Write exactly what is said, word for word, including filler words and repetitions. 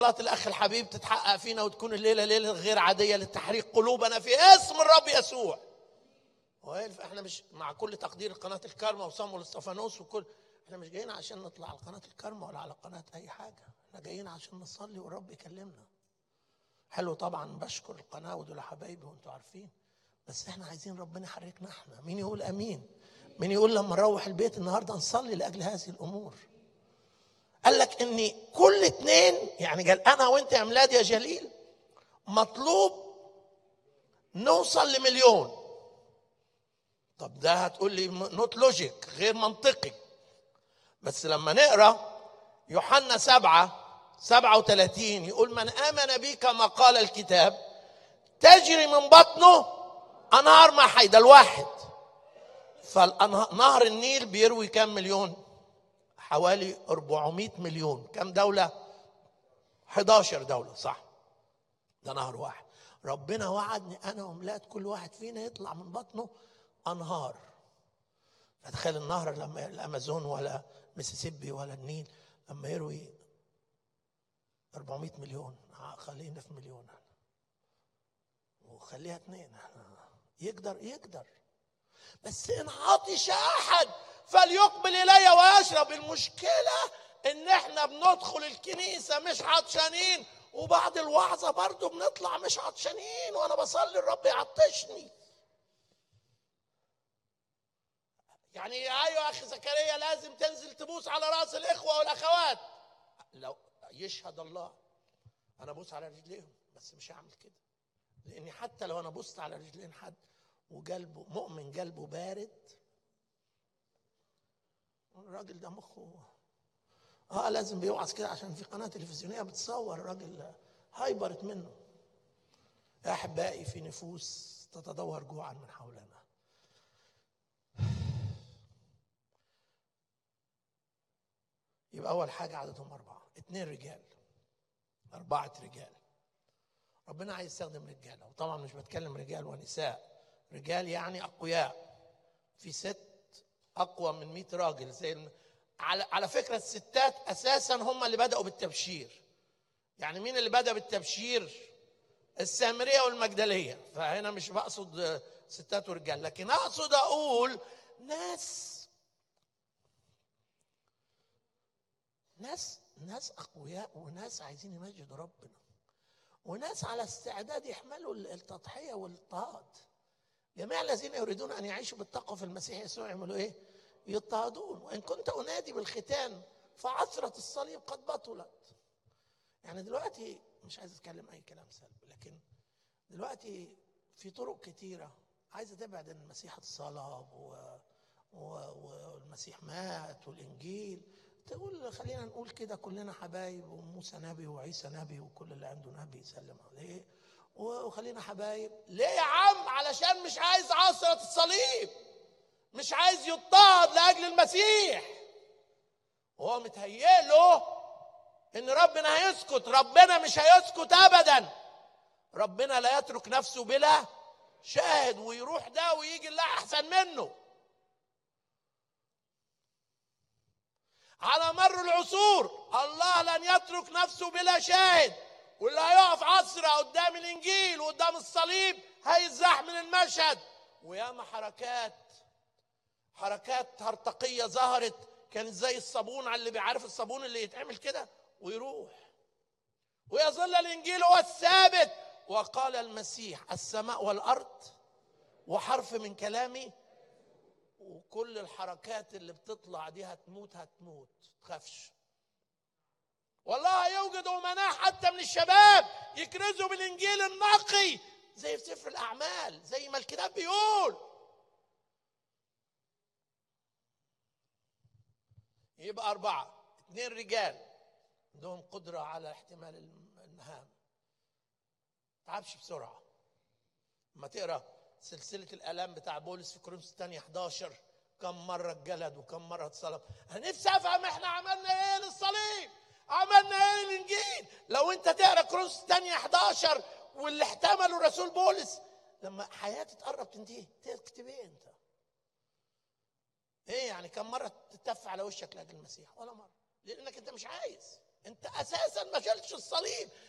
صلاة الأخ الحبيب تتحقق فينا وتكون الليلة ليلة غير عادية لتحريق قلوبنا في اسم الرب يسوع. احنا مش مع كل تقدير قناة الكارما وصامويل استفانوس وكل، احنا مش جايين عشان نطلع على قناة الكارما ولا على قناة أي حاجة، احنا جايين عشان نصلي والرب يكلمنا. حلو طبعا، بشكر القناة ودول حبايبي وانتوا عارفين، بس احنا عايزين ربنا يحركنا احنا. مين يقول امين؟ مين يقول لما نروح البيت النهارده نصلي لاجل هذه الامور؟ قال لك ان كل اتنين، يعني قال انا وانت يا ميلاد يا جليل مطلوب نوصل لمليون. طب ده هتقول لي نوت لوجيك، غير منطقي، بس لما نقرا يوحنا سبعة سبعة وثلاثين يقول من آمن بي كما قال الكتاب تجري من بطنه أنهار ماء حي. ده الواحد. فنهر النيل بيروي كم مليون؟ حوالي أربعمائة مليون. كم دولة؟ إحدى عشرة دولة، صح؟ ده نهر واحد. ربنا وعدني أنا وميلاد كل واحد فينا يطلع من بطنه أنهار. فتخيل النهر لما الأمازون ولا ميسيسيبي ولا النيل لما يروي أربعمائة مليون، خلينا في مليون وخليها اثنين، يقدر يقدر بس إن عطش أحد فليقبل إلي ويشرب. المشكلة إن إحنا بندخل الكنيسة مش عطشانين، وبعد الوعظة برضو بنطلع مش عطشانين، وأنا بصلي الرب يعطشني. يعني أيوة أخي زكريا لازم تنزل تبوس على رأس الإخوة والأخوات. لو يشهد الله أنا بوس على رجليهم، بس مش هعمل كده، لأني حتى لو أنا بوست على رجلين حد وقلبه مؤمن قلبه بارد، الراجل ده مخه اه لازم بيوعظ كده عشان في قناة تلفزيونية بتصور الراجل هايبرت منه. يا أحبائي في نفوس تتدور جوعا من حولنا. يبقى أول حاجة عددهم أربعة، اتنين رجال، أربعة رجال. ربنا عايز يستخدم رجالة، وطبعا مش بتكلم رجال ونساء، رجال يعني أقوياء. في ست أقوى من مئة راجل زي الم... على على فكرة الستات أساسا هم اللي بدأوا بالتبشير. يعني مين اللي بدأ بالتبشير؟ السامرية والمجدلية. فهنا مش بقصد ستات ورجال، لكن أقصد أقول ناس ناس ناس أقوياء، وناس عايزين يمجدوا ربنا، وناس على استعداد يحملوا التضحية والاضطهاد. جميع الذين يريدون أن يعيشوا بالتقوى في المسيح يسوع يعملوا إيه؟ يضطهدون. وإن كنت أنادي بالختان فعثرة الصليب قد بطلت. يعني دلوقتي مش عايز أتكلم أي كلام سلبي، لكن دلوقتي في طرق كتيرة عايزة تبعد عن المسيح اتصلب والمسيح مات والإنجيل. تقول خلينا نقول كده كلنا حبايب، وموسى نبي وعيسى نبي وكل اللي عنده نبي يسلم عليه، وخلينا حبايب. ليه يا عم؟ علشان مش عايز عصرة الصليب، مش عايز يضطهد لأجل المسيح. وهو متهيأله إن ربنا هيسكت. ربنا مش هيسكت أبدا. ربنا لا يترك نفسه بلا شاهد، ويروح ده ويجي اللي أحسن منه. على مر العصور الله لن يترك نفسه بلا شاهد، واللي هيقف عصرة قدام الإنجيل وقدام الصليب هيزاح من المشهد. وياما حركات حركات هرطقية ظهرت كانت زي الصابون، على اللي بيعرف الصابون اللي يتعمل كده ويروح، ويظل الإنجيل هو الثابت. وقال المسيح السماء والأرض وحرف من كلامي. وكل الحركات اللي بتطلع دي هتموت هتموت، تخافش. والله يوجد أمناء حتى من الشباب يكرزوا بالإنجيل النقي زي في سفر الأعمال، زي ما الكتاب بيقول. يبقى أربعة، اثنين رجال عندهم قدرة على احتمال المهام، تعبش بسرعة. لما تقرأ سلسلة الآلام بتاع بولس في كورنثوس الثانية إحدى عشر، كم مرة اتجلد وكم مرة اتصلب. أنا نفسي أفهم إحنا عملنا إيه للصليب، عملنا إيه للإنجيل. لو أنت تقرأ كورنثوس الثانية إحدى عشر واللي احتمله الرسول بولس لما حياتي تقرب تنتهي، تكتب إيه أنت؟ إيه يعني كم مرة تتف على وشك لأجل المسيح؟ ولا مرة، لأنك أنت مش عايز. انت اساسا ما شلتش الصليب،